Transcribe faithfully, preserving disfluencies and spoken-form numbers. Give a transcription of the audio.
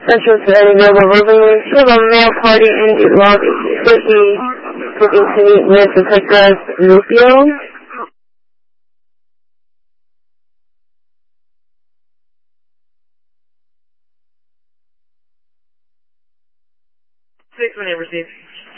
Central to Eddie Noble River, should have a mail party in the lobby. City, looking to meet Mister Petras Rufio. Six when you receive.